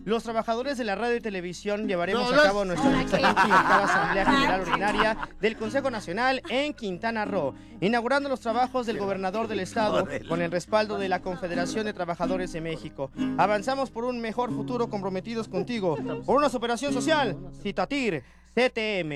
los trabajadores de la radio y televisión llevaremos a cabo nuestra 38ª Asamblea General Ordinaria del Consejo Nacional en Quintana Roo, inaugurando los trabajos del gobernador del estado con el respaldo de la Confederación de Trabajadores de México. Avanzamos por un mejor futuro comprometidos contigo, por una superación social. Citatir, CTM.